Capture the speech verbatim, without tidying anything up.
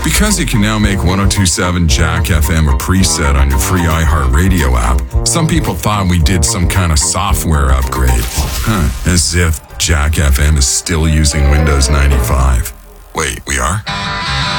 Because you can now make one oh two point seven Jack F M a preset on your free iHeartRadio app, some people thought we did some kind of software upgrade. Huh, as if Jack F M is still using Windows ninety-five. Wait, we are?